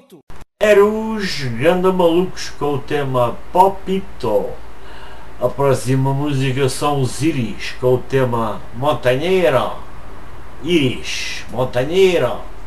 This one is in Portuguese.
Era os Ganda Malucos com o tema Palpito. A próxima música são os Iris com o tema Montanheira. Iris, Montanheira.